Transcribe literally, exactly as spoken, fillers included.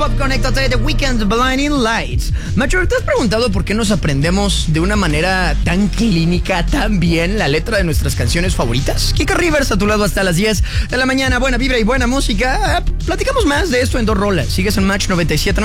Pop, conéctate, The Weeknd, Blinding Lights. Macho, ¿te has preguntado por qué nos aprendemos de una manera tan clínica, tan bien, la letra de nuestras canciones favoritas? Kika Rivers a tu lado hasta las diez de la mañana. Buena vibra y buena música. Platicamos más de esto en dos rolas. Sigues en Match noventa y siete.